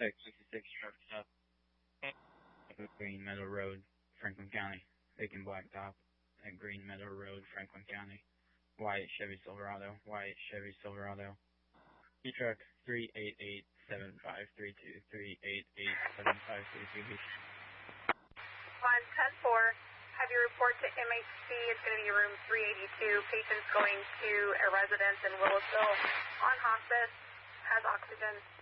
666 truck stop. Green Meadow Road, Franklin County. Vacant blacktop at Green Meadow Road, Franklin County. White Chevy Silverado. White Chevy Silverado. E-truck 3887532. 3887532. On 10-4, have your report to MHC. It's going to be room 382. Patient's going to a residence in Willisville on hospice, has oxygen.